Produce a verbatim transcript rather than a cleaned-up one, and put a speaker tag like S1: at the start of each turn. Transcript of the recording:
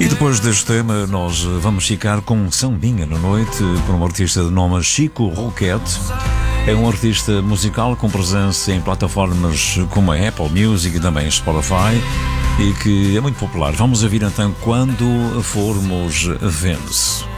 S1: E depois deste tema, nós vamos ficar com um sambinha na noite por um artista de nome Chico Roquete. É um artista musical com presença em plataformas como a Apple Music e também Spotify e que é muito popular. Vamos ouvir então Quando Formos Vendo-se.